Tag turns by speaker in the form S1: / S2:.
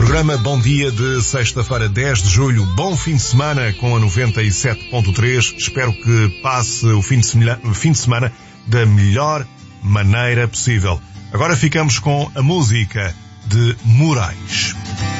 S1: Programa Bom Dia de sexta-feira, 10 de julho. Bom fim de semana com a 97.3. Espero que passe o fim de semana da melhor maneira possível. Agora ficamos com a música de Moraes.